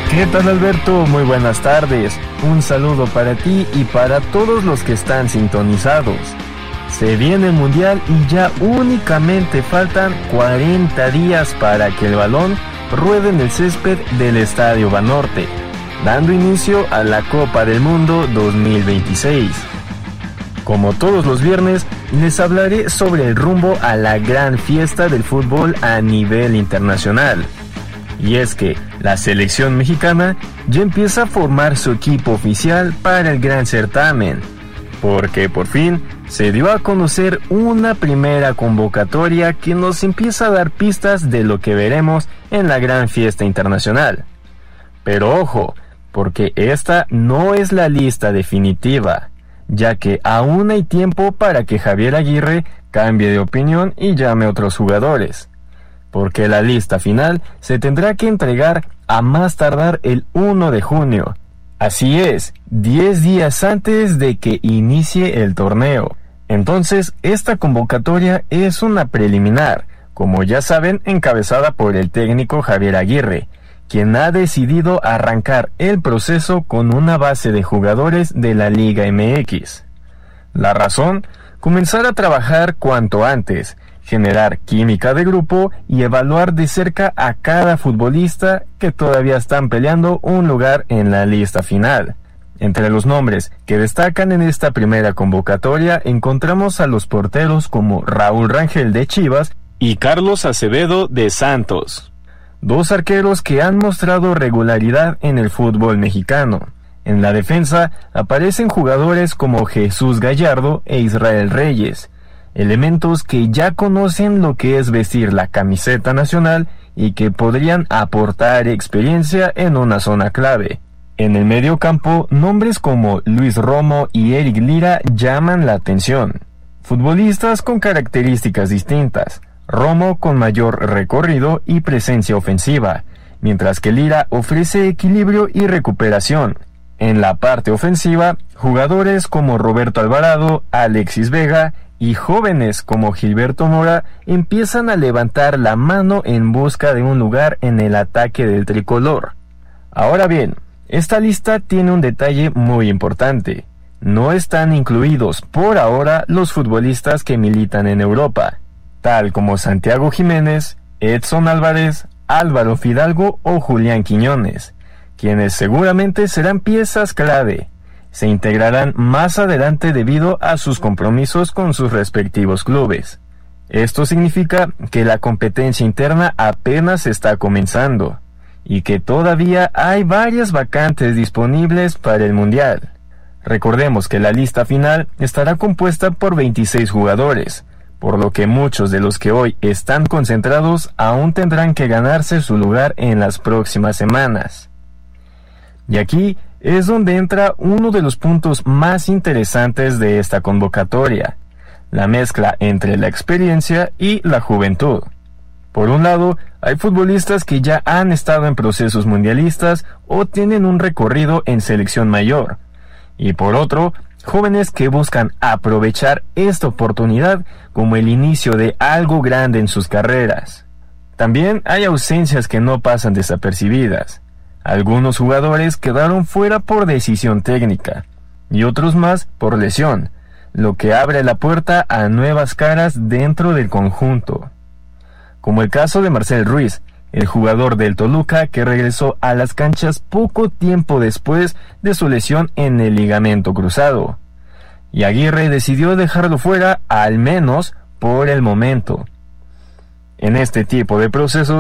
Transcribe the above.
¿Qué tal, Alberto? Muy buenas tardes. Un saludo para ti y para todos los que están sintonizados. Se viene el Mundial y ya únicamente faltan 40 días para que el balón ruede en el césped del Estadio Banorte, dando inicio a la Copa del Mundo 2026. Como todos los viernes, les hablaré sobre el rumbo a la gran fiesta del fútbol a nivel internacional. Y es que la selección mexicana ya empieza a formar su equipo oficial para el gran certamen, porque por fin se dio a conocer una primera convocatoria que nos empieza a dar pistas de lo que veremos en la gran fiesta internacional. Pero ojo, porque esta no es la lista definitiva, ya que aún hay tiempo para que Javier Aguirre cambie de opinión y llame a otros jugadores, porque la lista final se tendrá que entregar a más tardar el 1 de junio. Así es, 10 días antes de que inicie el torneo. Entonces, esta convocatoria es una preliminar, como ya saben, encabezada por el técnico Javier Aguirre, quien ha decidido arrancar el proceso con una base de jugadores de la Liga MX. La razón, comenzar a trabajar cuanto antes, generar química de grupo y evaluar de cerca a cada futbolista que todavía están peleando un lugar en la lista final. Entre los nombres que destacan en esta primera convocatoria encontramos a los porteros como Raúl Rangel de Chivas y Carlos Acevedo de Santos, dos arqueros que han mostrado regularidad en el fútbol mexicano. En la defensa aparecen jugadores como Jesús Gallardo e Israel Reyes, elementos que ya conocen lo que es vestir la camiseta nacional y que podrían aportar experiencia en una zona clave. En el medio campo, nombres como Luis Romo y Eric Lira llaman la atención. Futbolistas con características distintas, Romo con mayor recorrido y presencia ofensiva, mientras que Lira ofrece equilibrio y recuperación. En la parte ofensiva, jugadores como Roberto Alvarado, Alexis Vega y jóvenes como Gilberto Mora empiezan a levantar la mano en busca de un lugar en el ataque del tricolor. Ahora bien, esta lista tiene un detalle muy importante. No están incluidos por ahora los futbolistas que militan en Europa, tal como Santiago Jiménez, Edson Álvarez, Álvaro Fidalgo o Julián Quiñones, quienes seguramente serán piezas clave. Se integrarán más adelante debido a sus compromisos con sus respectivos clubes. Esto significa que la competencia interna apenas está comenzando y que todavía hay varias vacantes disponibles para el Mundial. Recordemos que la lista final estará compuesta por 26 jugadores, por lo que muchos de los que hoy están concentrados aún tendrán que ganarse su lugar en las próximas semanas. Y aquí es donde entra uno de los puntos más interesantes de esta convocatoria, la mezcla entre la experiencia y la juventud. Por un lado, hay futbolistas que ya han estado en procesos mundialistas o tienen un recorrido en selección mayor, y por otro, jóvenes que buscan aprovechar esta oportunidad como el inicio de algo grande en sus carreras. También hay ausencias que no pasan desapercibidas. Algunos jugadores quedaron fuera por decisión técnica y otros más por lesión, lo que abre la puerta a nuevas caras dentro del conjunto. Como el caso de Marcel Ruiz, el jugador del Toluca que regresó a las canchas poco tiempo después de su lesión en el ligamento cruzado. Y Aguirre decidió dejarlo fuera al menos por el momento. En este tipo de procesos